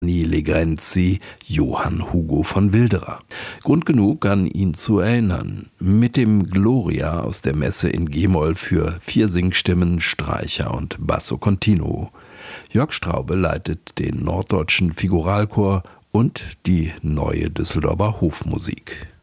Legrenzi, Johann Hugo von Wilderer. Grund genug, an ihn zu erinnern. Mit dem Gloria aus der Messe in G-Moll für 4 Singstimmen, Streicher und Basso Continuo. Jörg Straube leitet den Norddeutschen Figuralchor und die Neue Düsseldorfer Hofmusik.